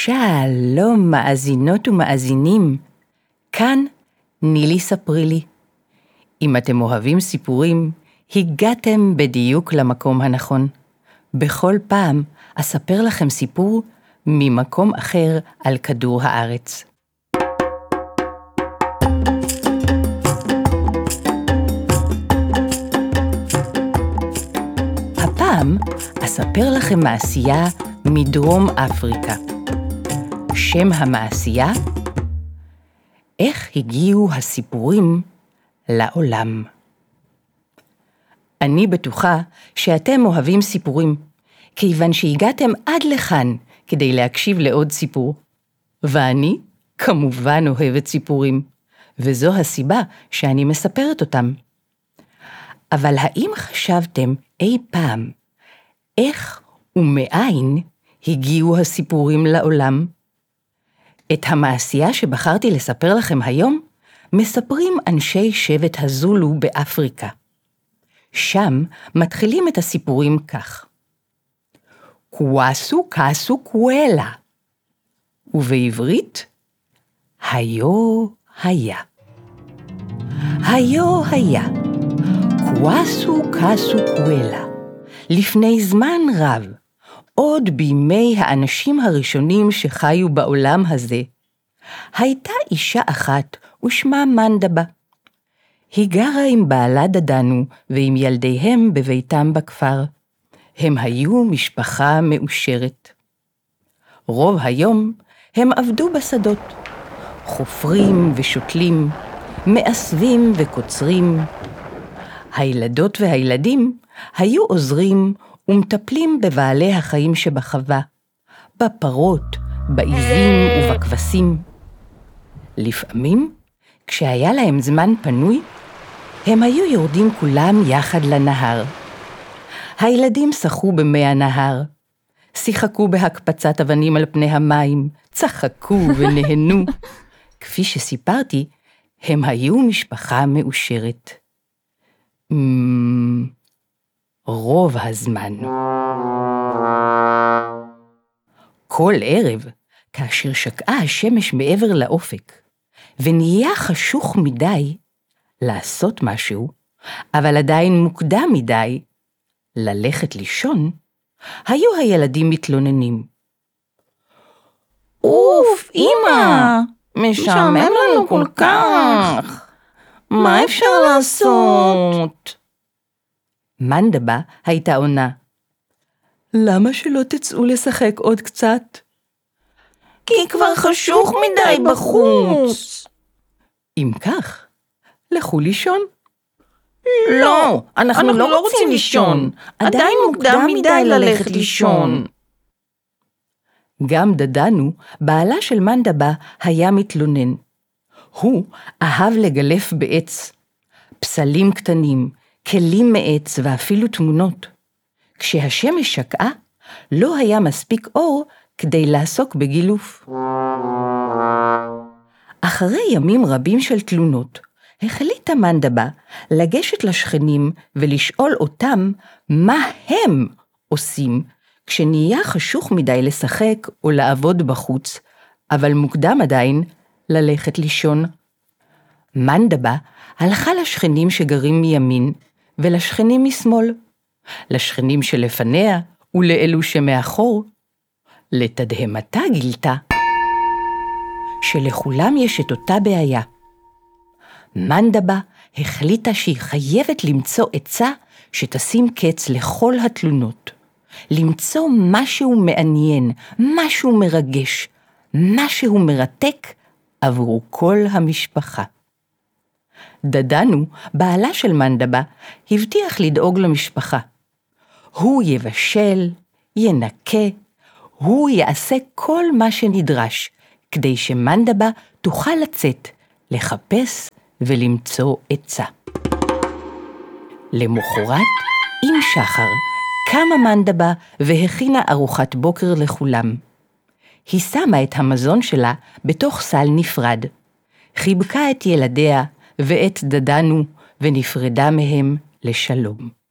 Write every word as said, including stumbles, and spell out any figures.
שלום מאזינות ומאזינים, כאן נילי ספרי לי. אם אתם אוהבים סיפורים, הגעתם בדיוק למקום הנכון. בכל פעם אספר לכם סיפור ממקום אחר על כדור הארץ. הפעם אספר לכם מעשייה מדרום אפריקה. שם המעשייה, איך הגיעו הסיפורים לעולם. אני בטוחה שאתם אוהבים סיפורים, כיוון שהגעתם עד לכאן כדי להקשיב לעוד סיפור. ואני כמובן אוהבת סיפורים, וזו הסיבה שאני מספרת אותם. אבל האם חשבתם אי פעם איך ומאין הגיעו הסיפורים לעולם? את המעשייה שבחרתי לספר לכם היום, מספרים אנשי שבט הזולו באפריקה. שם מתחילים את הסיפורים כך. קוואסו קאסו קואלה. ובעברית, היו היה. היו היה. קוואסו קאסו קואלה. לפני זמן רב, עוד בימי האנשים הראשונים שחיו בעולם הזה, הייתה אישה אחת ושמה מנדבה. היא גרה עם בעלה דדנו ועם ילדיהם בביתם בכפר. הם היו משפחה מאושרת. רוב היום הם עבדו בשדות, חופרים ושותלים, מאסבים וקוצרים. הילדות והילדים היו עוזרים ומטפלים בבעלי החיים שבחווה, בפרות, בעיזים ובכבשים. לפעמים, כשהיה להם זמן פנוי, הם היו יורדים כולם יחד לנהר. הילדים שחו במי הנהר, שיחקו בהקפצת אבנים על פני המים, צחקו ונהנו. כפי שסיפרתי, הם היו משפחה מאושרת. רוב הזמן. כל ערב, כאשר שקעה השמש מעבר לאופק, ונהיה חשוך מדי לעשות משהו, אבל עדיין מוקדם מדי ללכת לישון, היו הילדים מתלוננים. אוף, אמא, משעמם לנו כל כך. מה אפשר לעשות? מנדבה הייתה עונה. למה שלא תצאו לשחק עוד קצת? כי כבר חשוך מדי בחוץ. אם כך, לכו לישון. לא, אנחנו לא רוצים לישון. עדיין מוקדם מדי ללכת לישון. גם דדנו, בעלה של מנדבה, היה מתלונן. הוא אהב לגלף בעץ, פסלים קטנים, כלים מעץ ואפילו תמונות. כשהשמש שקעה, לא היה מספיק אור כדי לעסוק בגילוף. אחרי ימים רבים של תלונות, החליטה מנדבה לגשת לשכנים ולשאול אותם מה הם עושים כשנהיה חשוך מדי לשחק או לעבוד בחוץ, אבל מוקדם עדיין ללכת לישון. מנדבה הלכה לשכנים שגרים מימין ולשכנים משמאל, לשכנים שלפניה ולאלו שמאחור. לתדהמתה גילתה שלכולם יש את אותה בעיה. מנדבה החליטה שהיא חייבת למצוא עצה שתשים קץ לכל התלונות, למצוא משהו מעניין, משהו מרגש, משהו מרתק עבור כל המשפחה. דדנו, בעלה של מנדבה, הבטיח לדאוג למשפחה. הוא יבשל, ינקה, הוא יעשה כל מה שנדרש, כדי שמנדבה תוכל לצאת, לחפש ולמצוא עצה. למחרת, עם שחר, קמה מנדבה והכינה ארוחת בוקר לכולם. היא שמה את המזון שלה בתוך סל נפרד, חיבקה את ילדיה ואת דדנו ונפרדה מהם לשלום.